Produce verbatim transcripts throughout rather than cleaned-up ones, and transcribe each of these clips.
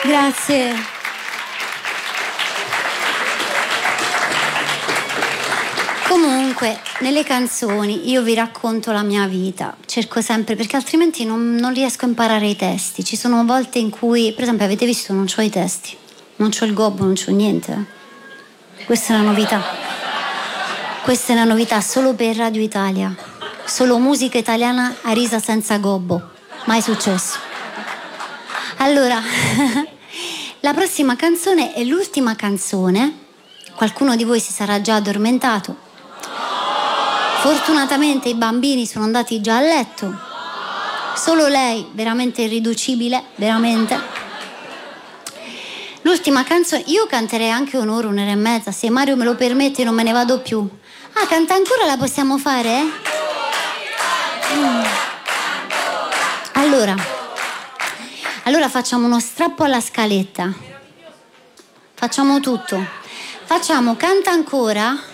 Grazie. Comunque, nelle canzoni io vi racconto la mia vita, cerco sempre, perché altrimenti non, non riesco a imparare i testi. Ci sono volte in cui, per esempio, avete visto, non c'ho i testi, non c'ho il gobbo, non c'ho niente. Questa è una novità. Questa è una novità solo per Radio Italia. Solo musica italiana a risa senza gobbo. Mai successo. Allora, la prossima canzone è l'ultima canzone. Qualcuno di voi si sarà già addormentato. Fortunatamente i bambini sono andati già a letto. Solo lei, veramente irriducibile, veramente. L'ultima canzone, io canterei anche un'ora, un'ora e mezza, se Mario me lo permette non me ne vado più. Ah, canta ancora, la possiamo fare? Mm. Allora, allora facciamo uno strappo alla scaletta. Facciamo tutto. Facciamo canta ancora.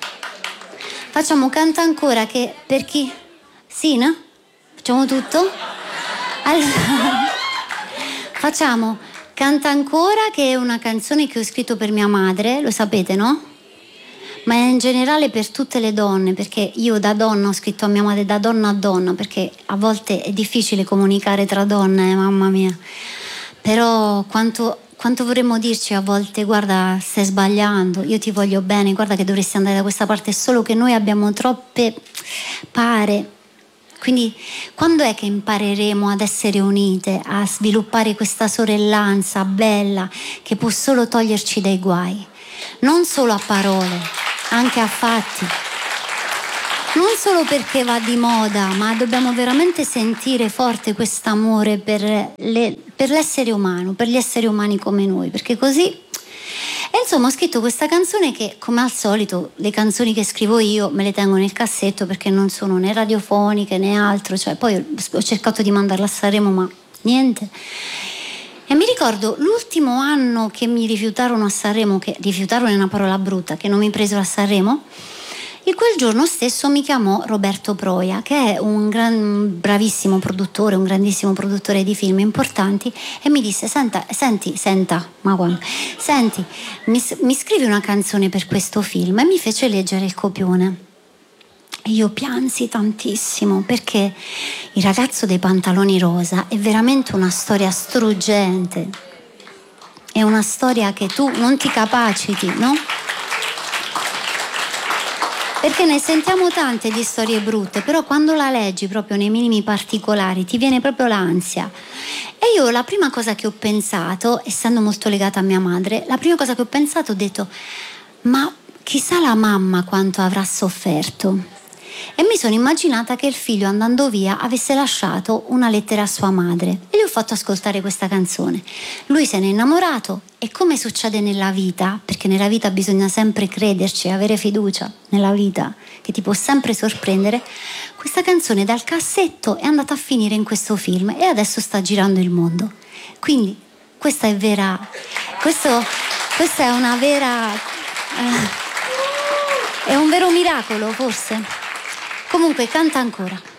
Facciamo canta ancora che per chi? Sì, no? Facciamo tutto? Allora, facciamo canta ancora, che è una canzone che ho scritto per mia madre, lo sapete, no? Ma in generale per tutte le donne, perché io da donna ho scritto a mia madre, da donna a donna, perché a volte è difficile comunicare tra donne, mamma mia. Però quanto... Quanto vorremmo dirci a volte, guarda, stai sbagliando, io ti voglio bene, guarda che dovresti andare da questa parte, solo che noi abbiamo troppe pare. Quindi quando è che impareremo ad essere unite, a sviluppare questa sorellanza bella che può solo toglierci dai guai? Non solo a parole, anche a fatti. Non solo perché va di moda, ma dobbiamo veramente sentire forte quest'amore per, le, per l'essere umano, per gli esseri umani come noi, perché così... E insomma ho scritto questa canzone che, come al solito, le canzoni che scrivo io me le tengo nel cassetto perché non sono né radiofoniche né altro, cioè poi ho cercato di mandarla a Sanremo ma niente. E mi ricordo l'ultimo anno che mi rifiutarono a Sanremo, che rifiutarono è una parola brutta, che non mi presero a Sanremo. E quel giorno stesso mi chiamò Roberto Proia, che è un gran, bravissimo produttore, un grandissimo produttore di film importanti, e mi disse: senta, senti, senta, ma quando, senti, mi, mi scrivi una canzone per questo film? E mi fece leggere il copione. E io piansi tantissimo, perché Il ragazzo dei pantaloni rosa è veramente una storia struggente. È una storia che tu non ti capaciti, no? Perché ne sentiamo tante di storie brutte, però quando la leggi proprio nei minimi particolari ti viene proprio l'ansia. E io la prima cosa che ho pensato, essendo molto legata a mia madre, la prima cosa che ho pensato ho detto: ma chissà la mamma quanto avrà sofferto. E mi sono immaginata che il figlio, andando via, avesse lasciato una lettera a sua madre, e gli ho fatto ascoltare questa canzone. Lui se n'è innamorato, e come succede nella vita, perché nella vita bisogna sempre crederci, avere fiducia nella vita, che ti può sempre sorprendere, questa canzone dal cassetto è andata a finire in questo film e adesso sta girando il mondo. Quindi questa è vera, questo, questa è una vera, eh, è un vero miracolo forse. Comunque canta ancora.